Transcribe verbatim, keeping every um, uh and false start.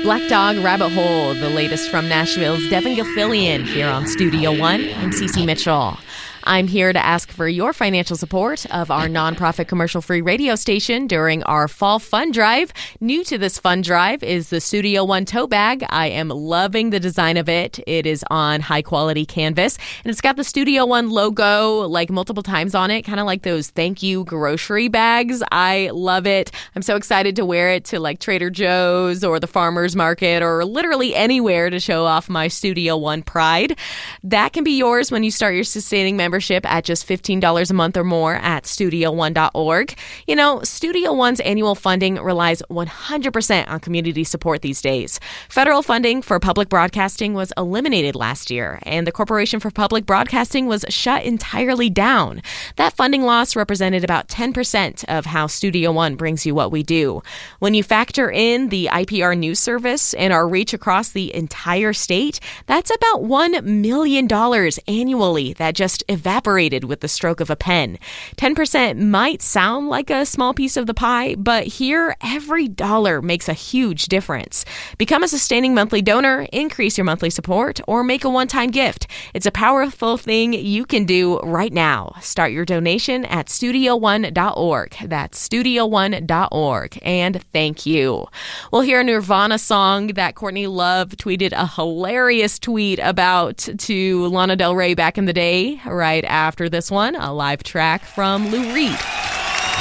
Black Dog Rabbit Hole, the latest from Nashville's Devin Gilfillian here on Studio One. I'm Cece Mitchell. I'm here to ask for your financial support of our nonprofit commercial-free radio station during our fall fund drive. New to this fund drive is the Studio One tote bag. I am loving the design of it. It is on high-quality canvas, and it's got the Studio One logo like multiple times on it, kind of like those thank you grocery bags. I love it. I'm so excited to wear it to like Trader Joe's or the farmer's market or literally anywhere to show off my Studio One pride. That can be yours when you start your sustaining membership at just fifteen dollars a month or more at studio one dot org. You know, Studio One's annual funding relies one hundred percent on community support these days. Federal funding for public broadcasting was eliminated last year, and the Corporation for Public Broadcasting was shut entirely down. That funding loss represented about ten percent of how Studio One brings you what we do. When you factor in the I P R news service and our reach across the entire state, that's about one million dollars annually that just evaporated with the stroke of a pen. ten percent might sound like a small piece of the pie, but here, every dollar makes a huge difference. Become a sustaining monthly donor, increase your monthly support, or make a one-time gift. It's a powerful thing you can do right now. Start your donation at studio one dot org. That's studio one dot org. And thank you. We'll hear a Nirvana song that Courtney Love tweeted a hilarious tweet about to Lana Del Rey back in the day. Right after this one, a live track from Lou Reed.